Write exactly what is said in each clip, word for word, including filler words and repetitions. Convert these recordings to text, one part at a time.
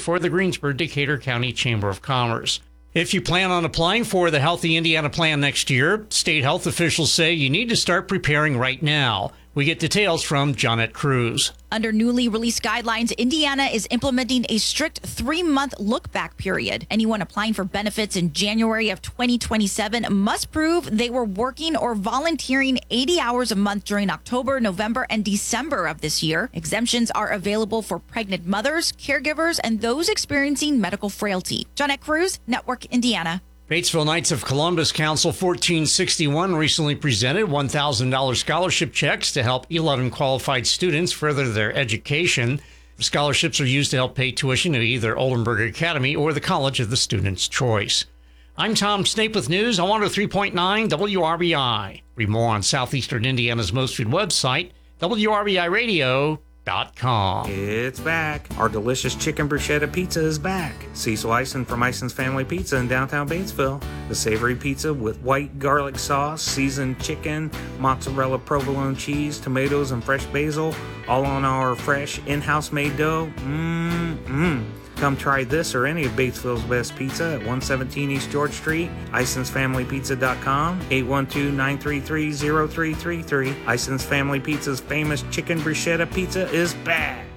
for the Greensburg-Decatur County Chamber of Commerce. If you plan on applying for the Healthy Indiana Plan next year, state health officials say you need to start preparing right now. We get details from Jonette Cruz. Under newly released guidelines, Indiana is implementing a strict three-month look-back period. Anyone applying for benefits in January of twenty twenty-seven must prove they were working or volunteering eighty hours a month during October, November, and December of this year. Exemptions are available for pregnant mothers, caregivers, and those experiencing medical frailty. Jonette Cruz, Network Indiana. Batesville Knights of Columbus Council fourteen sixty-one recently presented one thousand dollars scholarship checks to help eleven qualified students further their education. The scholarships are used to help pay tuition at either Oldenburg Academy or the college of the student's choice. I'm Tom Snape with news on one oh three point nine W R B I. Read more on Southeastern Indiana's most viewed website, W R B I radio dot com. It's back. Our delicious chicken bruschetta pizza is back. Cecil Eisen from Eisen's Family Pizza in downtown Batesville. The savory pizza with white garlic sauce, seasoned chicken, mozzarella provolone cheese, tomatoes, and fresh basil, all on our fresh in-house made dough. Mmm-mmm. Come try this or any of Batesville's best pizza at one seventeen East George Street, Eisens Family Pizza dot com, eight one two, nine three three, zero three three three. Eisens Family Pizza's famous chicken bruschetta pizza is back.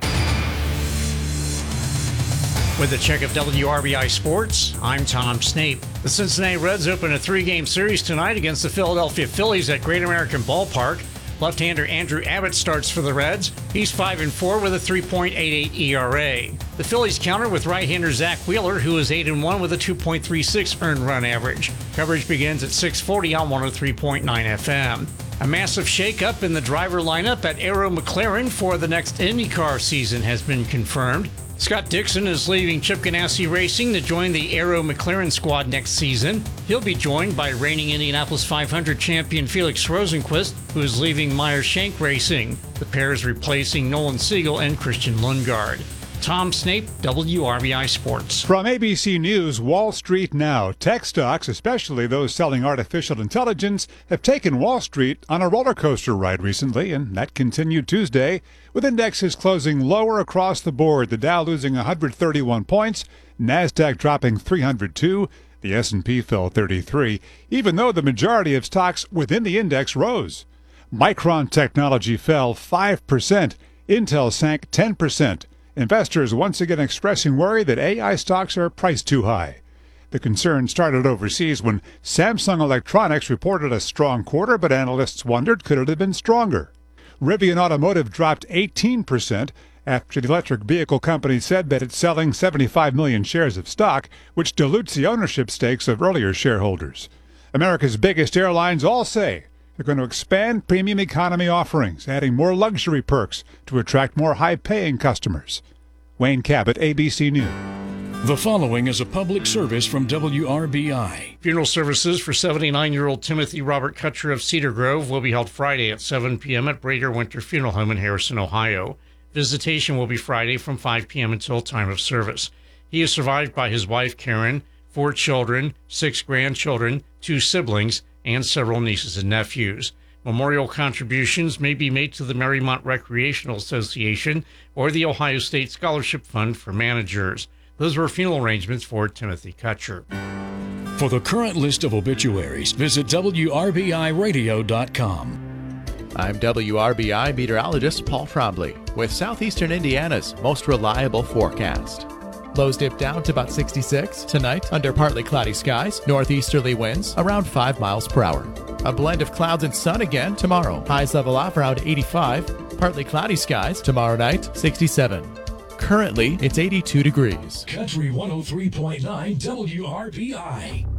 With a check of W R B I Sports, I'm Tom Snape. The Cincinnati Reds open a three-game series tonight against the Philadelphia Phillies at Great American Ballpark. Left-hander Andrew Abbott starts for the Reds. He's five and four with a three point eight eight E R A. The Phillies counter with right-hander Zach Wheeler, who is eight and one with a two point three six earned run average. Coverage begins at six forty on one oh three point nine F M. A massive shakeup in the driver lineup at Arrow McLaren for the next IndyCar season has been confirmed. Scott Dixon is leaving Chip Ganassi Racing to join the Arrow McLaren squad next season. He'll be joined by reigning Indianapolis five hundred champion Felix Rosenqvist, who is leaving Meyer Shank Racing. The pair is replacing Nolan Siegel and Christian Lundgaard. Tom Snape, W R B I Sports. From A B C News, Wall Street Now. Tech stocks, especially those selling artificial intelligence, have taken Wall Street on a roller coaster ride recently, and that continued Tuesday, with indexes closing lower across the board. The Dow losing one hundred thirty-one points, NASDAQ dropping three hundred two, the S and P fell thirty-three, even though the majority of stocks within the index rose. Micron Technology fell five percent, Intel sank ten percent. Investors once again expressing worry that A I stocks are priced too high. The concern started overseas when Samsung Electronics reported a strong quarter, but analysts wondered, could it have been stronger? Rivian Automotive dropped eighteen percent after the electric vehicle company said that it's selling seventy-five million shares of stock, which dilutes the ownership stakes of earlier shareholders. America's biggest airlines all say they're going to expand premium economy offerings, adding more luxury perks to attract more high-paying customers. Wayne Cabot, A B C News. The following is a public service from W R B I. Funeral services for seventy-nine-year-old Timothy Robert Kutcher of Cedar Grove will be held Friday at seven p.m. at Brader Winter Funeral Home in Harrison, Ohio. Visitation will be Friday from five p.m. until time of service. He is survived by his wife, Karen, four children, six grandchildren, two siblings, and several nieces and nephews. Memorial contributions may be made to the Marymount Recreational Association or the Ohio State Scholarship Fund for managers. Those were funeral arrangements for Timothy Kutcher. For the current list of obituaries, visit W R B I radio dot com. I'm W R B I meteorologist Paul Trombley with Southeastern Indiana's most reliable forecast. Lows dip down to about sixty-six. Tonight, under partly cloudy skies, northeasterly winds around five miles per hour. A blend of clouds and sun again tomorrow. Highs level off around eighty-five. Partly cloudy skies tomorrow night, sixty-seven. Currently, it's eighty-two degrees. Country one oh three point nine W R B I.